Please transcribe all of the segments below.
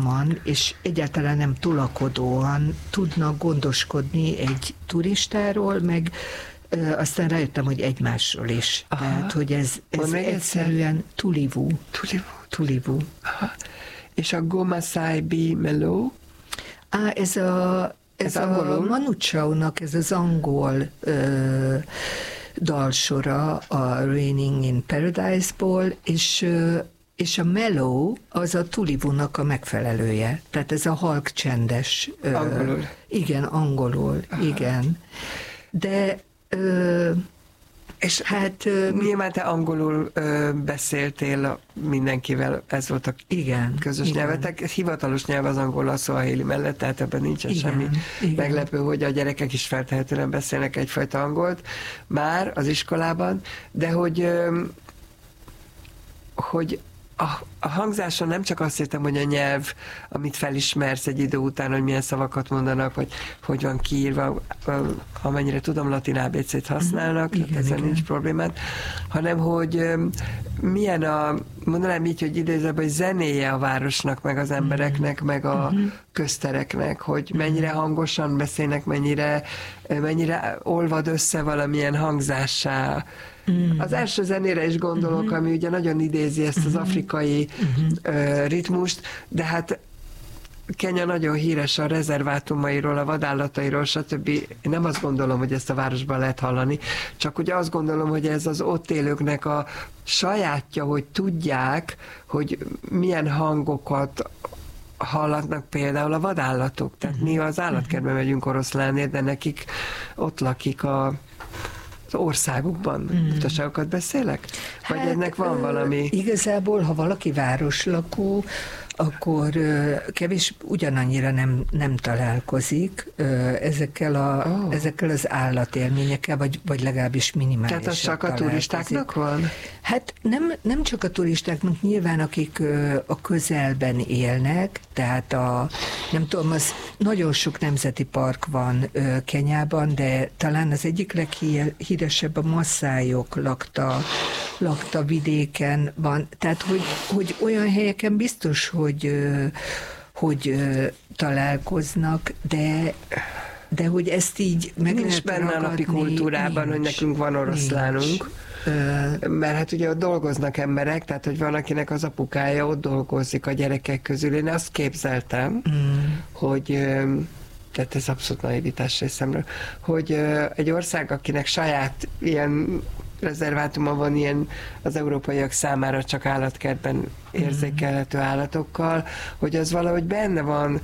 finoman, és egyáltalán nem tolakodóan tudnak gondoskodni egy turistáról, meg aztán rájöttem, hogy egymásról is. Aha. Tehát, hogy ez egyszerűen Tulivu. Aha. És a Go Masai Be Mellow? Ez a Manu Chao-nak ez az angol dalsora a Raining in Paradise-ból, és a mellow az a Tulivunak a megfelelője. Tehát ez a halk csendes. Angolul. Igen, angolul. Aha. Igen. De és hát nyilván te angolul beszéltél mindenkivel, ez volt a közös nyelvetek. Hivatalos nyelv az angol a szwahili mellett, tehát ebben nincsen semmi meglepő, hogy a gyerekek is feltehetően beszélnek egyfajta angolt már az iskolában, de hogy a hangzáson nem csak azt értem, hogy a nyelv, amit felismersz egy idő után, hogy milyen szavakat mondanak, vagy hogy van kiírva, amennyire tudom, latin ABC-t használnak, tehát ezzel nincs problémát, hanem hogy milyen mondanám így, hogy idézőben, hogy zenéje a városnak, meg az embereknek, meg a köztereknek, hogy mennyire hangosan beszélnek, mennyire olvad össze valamilyen hangzássá. Az első zenére is gondolok, ami ugye nagyon idézi ezt az afrikai ritmust, de hát Kenya nagyon híres a rezervátumairól, a vadállatairól, stb. Én nem azt gondolom, hogy ezt a városban lehet hallani, csak ugye azt gondolom, hogy ez az ott élőknek a sajátja, hogy tudják, hogy milyen hangokat hallatnak például a vadállatok. Tehát mi az állatkertben megyünk oroszlánért, de nekik ott lakik az országukban. Utaságokat beszélek? Vagy ennek van valami? Igazából, ha valaki városlakó, akkor kevés, ugyanannyira nem találkozik ezekkel az állatélményekkel, vagy legalábbis minimálisan. Tehát az csak a turistáknak van? Hát nem csak a turistáknak, nyilván akik a közelben élnek, tehát nem tudom, az nagyon sok nemzeti park van Kenyában, de talán az egyik leghíresebb a masszájok lakta vidéken van. Tehát, hogy olyan helyeken biztos, hogy találkoznak, de hogy ezt így meg nincs lehet benne a napi kultúrában, hogy nekünk van oroszlánunk. Mert hát ugye ott dolgoznak emberek, tehát hogy van, akinek az apukája ott dolgozik a gyerekek közül. Én azt képzeltem, hogy tehát ez abszolút naivitás részemről, hogy egy ország, akinek saját ilyen rezervátuma van, ilyen az európaiak számára csak állatkertben érzékelhető állatokkal, hogy az valahogy benne van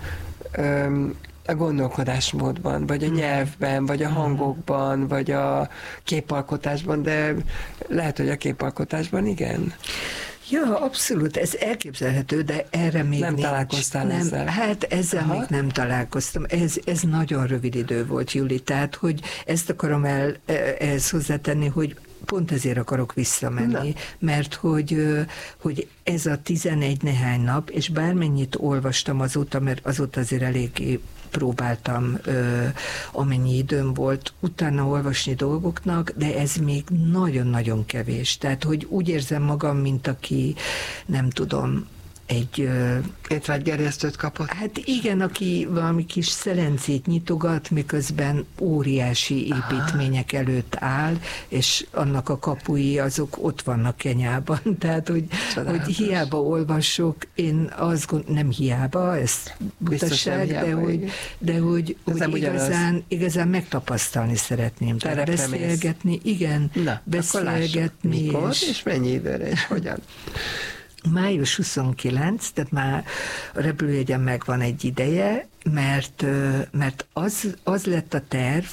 a gondolkodásmódban, vagy a nyelvben, vagy a hangokban, vagy a képalkotásban, de lehet, hogy a képalkotásban igen. Ja, abszolút, ez elképzelhető, de erre még nem találkoztál ezzel? Hát ezzel még nem találkoztam. Ez nagyon rövid idő volt, Juli, tehát, hogy ezt akarom ehhez hozzátenni, hogy pont ezért akarok visszamenni, mert hogy ez a 11 nehány nap, és bármennyit olvastam azóta, mert azóta azért eléggé próbáltam, amennyi időm volt utána olvasni dolgoknak, de ez még nagyon-nagyon kevés. Tehát, hogy úgy érzem magam, mint aki, nem tudom, egy étvágygerjesztőt kapott? Hát igen, aki valami kis szelencét nyitogat, miközben óriási építmények előtt áll, és annak a kapui azok ott vannak Kenyában. Tehát, hogy hiába olvasok, én azt gondolom, nem hiába, ez butaság, de hogy igazán megtapasztalni szeretném. Tehát beszélgetni, igen, beszélgetni. Mikor és mennyi időre, és hogyan? Május 29, tehát már a repülőjegyen megvan egy ideje, mert az lett a terv,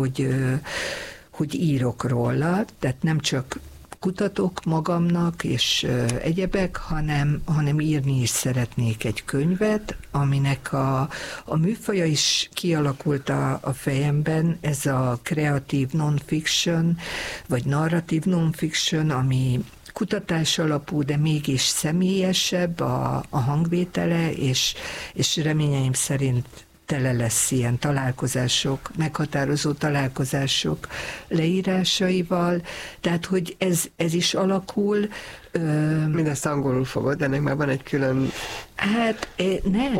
hogy írok róla, tehát nem csak kutatok magamnak és egyebek, hanem írni is szeretnék egy könyvet, aminek a műfaja is kialakult a fejemben, ez a kreatív non-fiction, vagy narratív non-fiction, ami kutatás alapú, de mégis személyesebb a hangvétele, és reményeim szerint tele lesz ilyen találkozások, meghatározó találkozások leírásaival, tehát, hogy ez is alakul. Mindezt angolul fogod, ennek már van egy külön... Hát nem.